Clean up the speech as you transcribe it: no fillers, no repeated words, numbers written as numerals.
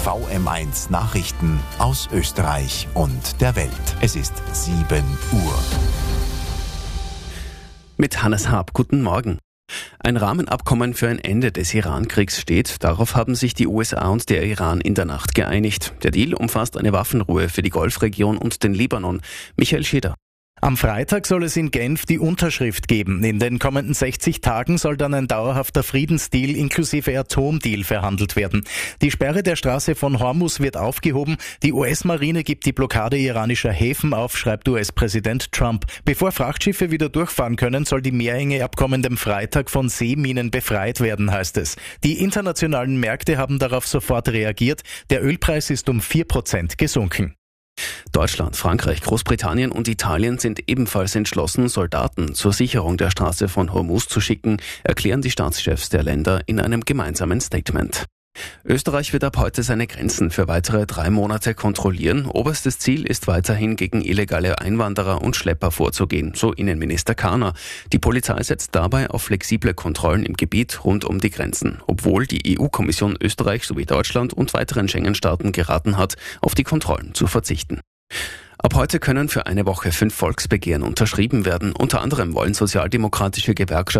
VM1 Nachrichten aus Österreich und der Welt. Es ist 7 Uhr. Mit Hannes Haab, guten Morgen. Ein Rahmenabkommen für ein Ende des Iran-Kriegs steht. Darauf haben sich die USA und der Iran in der Nacht geeinigt. Der Deal umfasst eine Waffenruhe für die Golfregion und den Libanon. Michael Scheder. Am Freitag soll es in Genf die Unterschrift geben. In den kommenden 60 Tagen soll dann ein dauerhafter Friedensdeal inklusive Atomdeal verhandelt werden. Die Sperre der Straße von Hormuz wird aufgehoben. Die US-Marine gibt die Blockade iranischer Häfen auf, schreibt US-Präsident Trump. Bevor Frachtschiffe wieder durchfahren können, soll die Meerenge ab kommendem Freitag von Seeminen befreit werden, heißt es. Die internationalen Märkte haben darauf sofort reagiert. Der Ölpreis ist um 4% gesunken. Deutschland, Frankreich, Großbritannien und Italien sind ebenfalls entschlossen, Soldaten zur Sicherung der Straße von Hormuz zu schicken, erklären die Staatschefs der Länder in einem gemeinsamen Statement. Österreich wird ab heute seine Grenzen für weitere 3 Monate kontrollieren. Oberstes Ziel ist weiterhin, gegen illegale Einwanderer und Schlepper vorzugehen, so Innenminister Kahner. Die Polizei setzt dabei auf flexible Kontrollen im Gebiet rund um die Grenzen, obwohl die EU-Kommission Österreich sowie Deutschland und weiteren Schengen-Staaten geraten hat, auf die Kontrollen zu verzichten. Ab heute können für eine Woche 5 Volksbegehren unterschrieben werden. Unter anderem wollen sozialdemokratische Gewerkschaften